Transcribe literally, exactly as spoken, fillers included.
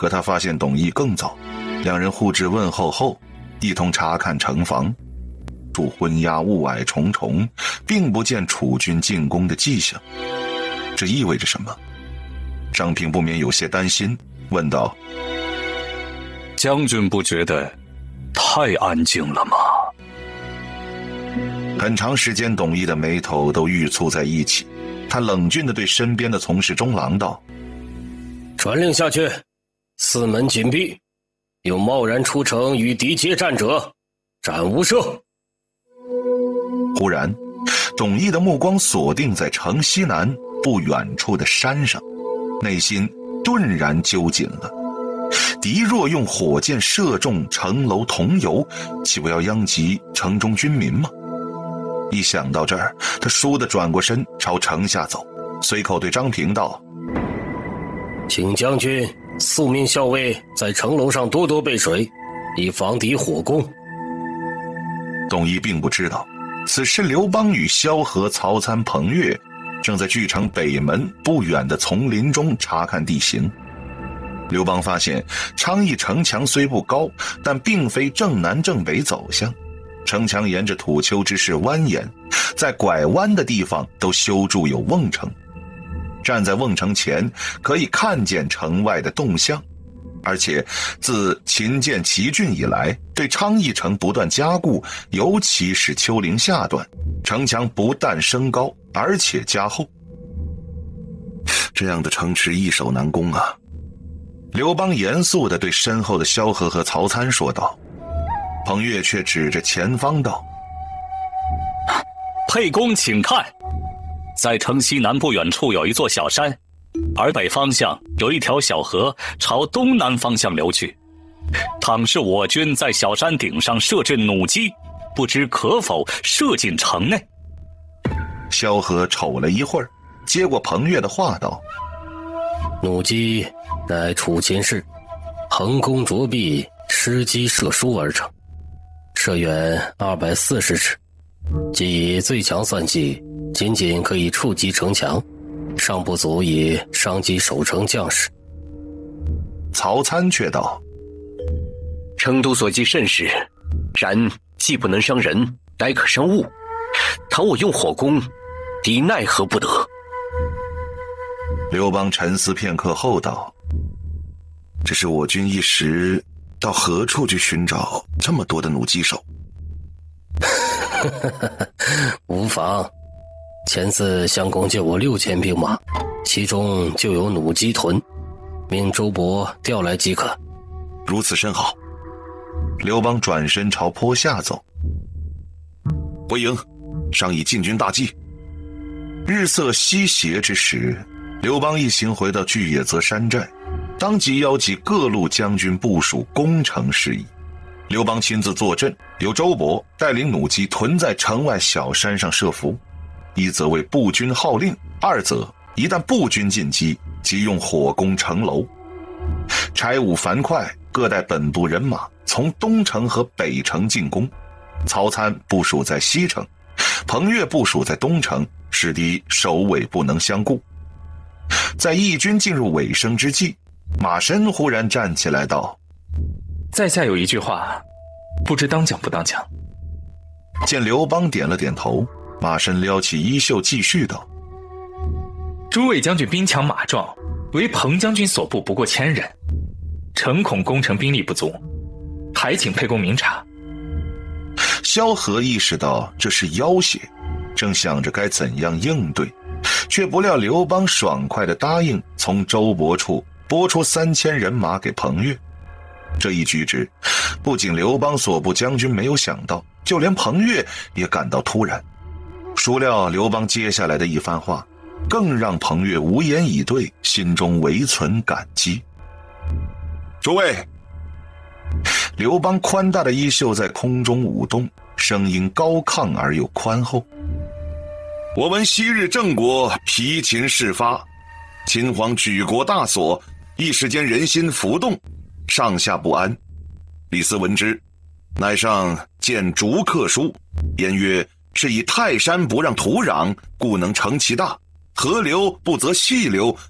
可他发现董翳更早，两人互致问候后，一同查看城防。助昏鸦雾霭重重，并不见楚军进攻的迹象。这意味着什么？张平不免有些担心，问道： 将军不觉得太安静了吗？ 很长时间，董翳的眉头都郁蹙在一起，他冷峻地对身边的从事中郎道： 传令下去，四门紧闭，有贸然出城与敌接战者，斩无赦。 忽然，董翳的目光锁定在城西南不远处的山上，内心顿然揪紧了。敌若用火箭射中城楼铜油，岂不要殃及城中军民吗？一想到这儿，他倏地转过身朝城下走，随口对张平道： 请将军速命校尉在城楼上多多备水，以防敌火攻。 董翳并不知道，此时刘邦与萧何、曹参、彭越正在距城北门不远的丛林中查看地形。刘邦发现昌邑城墙虽不高，但并非正南正北走向，城墙沿着土丘之势蜿蜒，在拐弯的地方都修筑有瓮城。站在瓮城前，可以看见城外的动向，而且自秦建齐郡以来，对昌邑城不断加固，尤其是丘陵下段，城墙不但升高，而且加厚。这样的城池易守难攻啊！刘邦严肃地对身后的萧何和曹参说道。彭越却指着前方道： 沛公请看，在城西南不远处有一座小山，而北方向有一条小河朝东南方向流去。倘是我军在小山顶上设置弩机，不知可否射进城内？ 萧何瞅了一会儿，接过彭越的话道： 弩机乃楚秦式横弓着壁施机射书而成，射远二百四十尺，即以最强算计，仅仅可以触及城墙，尚不足以伤及守城将士。 曹参却道： 成都所计甚是，然既不能伤人，乃可伤物。倘我用火攻，敌奈何不得？ 刘邦沉思片刻后道：只是我军一时到何处去寻找这么多的弩机手？ 无妨，前次相公借我六千兵马，其中就有弩机屯，命周勃调来即可。 如此甚好。刘邦转身朝坡下走。回营，商议进军大计。日色西斜之时，刘邦一行回到巨野泽山寨，当即邀集各路将军部署攻城事宜。刘邦亲自坐镇，由周勃带领弩机屯在城外小山上设伏，一则为步军号令，二则一旦步军进击，即用火攻城楼。柴武、樊哙各带本部人马从东城和北城进攻，曹参部署在西城，彭越部署在东城，使敌首尾不能相顾。在义军进入尾声之际，马申忽然站起来道： 在下有一句话，不知当讲不当讲。 见刘邦点了点头，马申撩起衣袖继续道： 诸位将军兵强马壮，唯彭将军所部不过千人，诚恐攻城兵力不足，还请沛公明察。 萧何意识到这是要挟，正想着该怎样应对，却不料刘邦爽快地答应从周勃处拨出三千人马给彭越。这一举止不仅刘邦所部将军没有想到，就连彭越也感到突然。孰料刘邦接下来的一番话更让彭越无言以对，心中唯存感激。诸位，刘邦宽大的衣袖在空中舞动，声音高亢而又宽厚。我闻昔日郑国疲秦事发，秦皇举国大所，一时间人心浮动，上下不安。李斯闻之，乃上见逐客书，言曰：是以泰山不让土壤，故能成其大；河流不择细流，